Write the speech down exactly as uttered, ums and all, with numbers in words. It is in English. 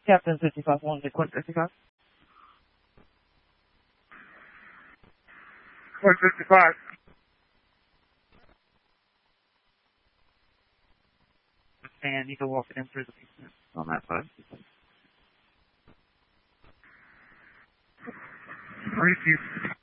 Captain fifty-five one, Liquid fifty-five. Liquid fifty-five. And you can walk it in through the basement on that side. Receive.